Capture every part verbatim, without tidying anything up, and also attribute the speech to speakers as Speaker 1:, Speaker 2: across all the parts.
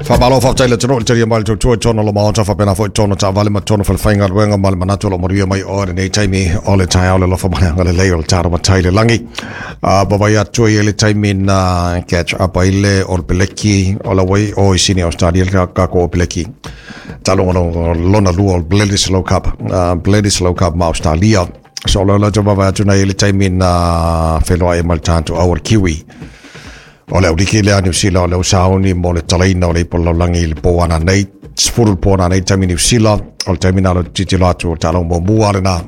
Speaker 1: Fa malo fa taile tro tiri mal to to tono lo ma fa pena fo tono ta vale ma tono fa fainga wenga mal manato lo morio mai ore nei taimi ole tai ole lo fa bana le le ta ro taile langi a baba ya to ile taimi na catch up ile ol peleki ola wai o sini australia ka ko peleki talo lo lona lu ol Bledisloe Cup Bledisloe Cup ma australia so lo la baba to na ile taimi na felo ai mal tanto our kiwi ole udiki le New Zealand le sauni mo le talaina ole polo langi le poana nei sfuru poana nei tami New Zealand ole terminal titila tu talo mo muarena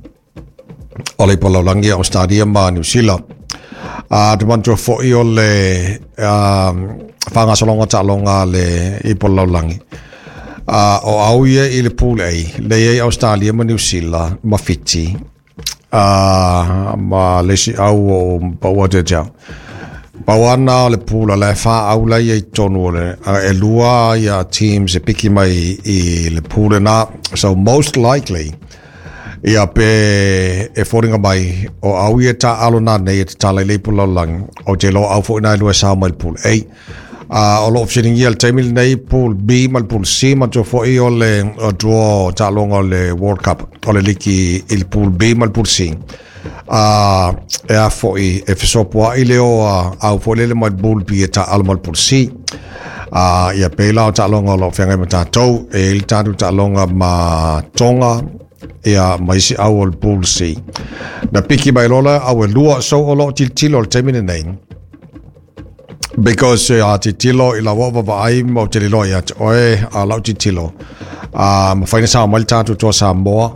Speaker 1: ole polo langi Australia ma New Zealand a de manjo fo i ole um fanga solonga talonga le i polo langi a o auye i le pool ai le Australia ma New Zealand ma Fiji a ma le si au bawa de ja Bawana le pula le fa aula ye tonu le e lua ya teams e piki mai I le pula na so most likely ia pe e foringa mai o au ye ta alona nei te tala le pula lang o te lo au fo na lua sa mai pool A a o lo optioning ye te mil nei pool B mal pool C ma to fo I o le o draw ta longa le World Cup o le liki il pool B mal pool C a e a foi e fesopoa I leo au folele mai bulbi e ta almal por si a ia pela ta longa lo fenga mata tou e il tatu ta longa ma tonga ia mai si au ol pool si na piki mai lola au lua so o lo tiltilo o termine nei because a tiltilo I la wova va ai mo tililo ia oe a la tiltilo a ma faina sa mal tatu to sa mo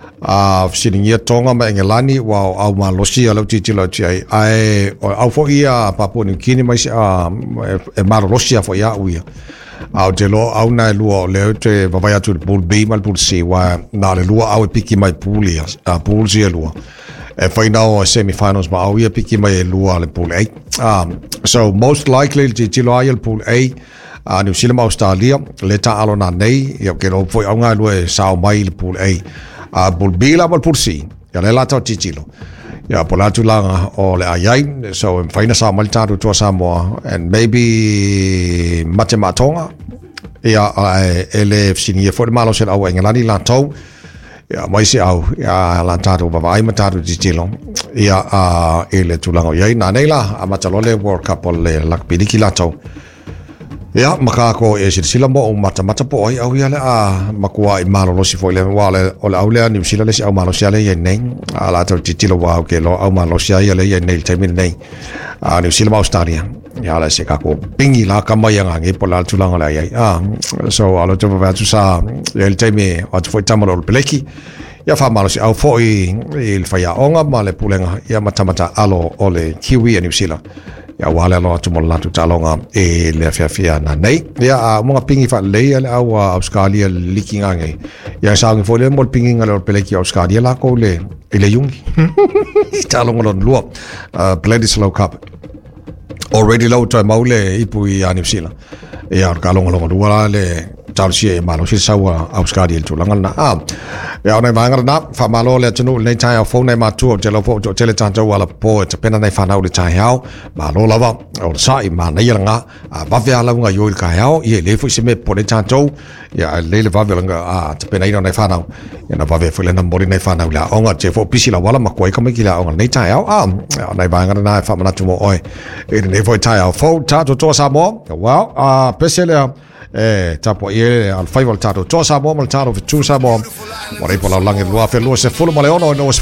Speaker 1: a siningia tonga ma Engelani wa au ma losia lo titilo ti ai ai au fo ia Papua New Guinea mai a e ma losia fo ia uia au te lo au na luo le te vai atu pool B mal pool C wa na le luo au piki mai pool ia a pool C luo e final semi finals ma au ia piki mai luo le pool A um so most likely titilo ai le pool A a New Zealand Australia le ta alona nei ia ke lo foi au nga luo e sao mai le pool A a bulbila bal pursi ya le lata titilo ya polatu langa o le ayai so in faina sa malta to Samoa and maybe matematonga ya ele fsinie for malo se au Engelani la tau ya mai se au ya la tato baba ai mata titilo ya a ele tulanga yai na nela a matalole World Cup le lakpidiki la tau ya makako e sila mo mata mata po ai au ya le a makua I malo lo si foi le wale o le au le New Zealand le si au malo sia le ye nei ala to titilo wa ke lo au malo sia ye le ye nei te min nei a New Zealand Australia ya le se kako pingi la kama ya ngi po la tulanga la ye ah so alo to va tu sa le te me o foi tamalo peleki ya fa malo si au foi il fa ya onga male pulenga ya mata mata alo o le Kiwi e New Zealand ya wale lo tu mo latu talonga e le fia fia na nei ya mo pingi fa le le au Australia likinga ngai ya sang fo le mo pingi ngalo peleki Australia la ko le ile yungi talonga lo luo Bledisloe Cup already low to maule ipui a New Zealand ya kalonga lo luo le tausia malo si sawa Australia tu langal na ah ya nei vanga na fa malo le tunu nei tai phone nei ma tu te lo fo te le tanto wala po te pena nei fa na le tai hao malo lava o sai ma nei langa a va via la nga yo ka hao ye le fu se me po le tanto ya le le va via nga a te pena ina nei fa na ya na va via fu le na mori nei fa na la onga te fo pisi la wala ma ko ka me ki la onga nei tai hao ah nei vanga na fa ma tu mo oi e nei fo tai hao fo ta to to sa mo wow a pesele e tapo ie al five al tato to sa mo mal tato tu sa mo ora po la lange lua fe lo se fulo male ono no